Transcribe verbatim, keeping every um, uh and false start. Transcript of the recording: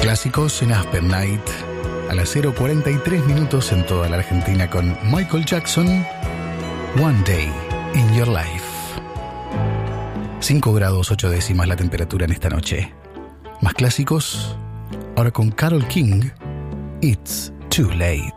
Clásicos en Aspen Night a las cero cuarenta y tres minutos en toda la Argentina con Michael Jackson, One Day in Your Life. cinco grados ocho décimas la temperatura en esta noche. Más clásicos, ahora con Carole King, It's Too Late.